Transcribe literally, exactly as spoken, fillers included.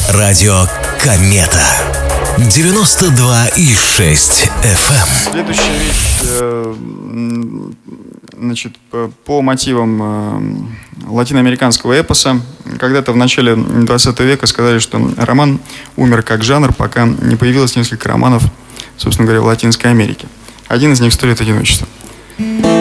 Радио Комета. девяносто два и шесть эф эм. Следующая вещь, э, значит, по, по мотивам э, латиноамериканского эпоса. Когда-то в начале двадцатого века сказали, что роман умер как жанр, пока не появилось несколько романов, собственно говоря, в Латинской Америке. Один из них «Сто лет одиночества».